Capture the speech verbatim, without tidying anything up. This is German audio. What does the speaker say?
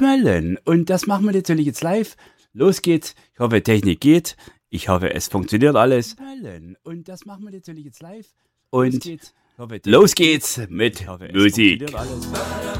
Mellen. Und das machen wir natürlich jetzt live. Los geht's. Ich hoffe, Technik geht. Ich hoffe, es funktioniert alles. Mellen. Und das machen wir natürlich jetzt live. Und los geht's, los geht's mit Musik.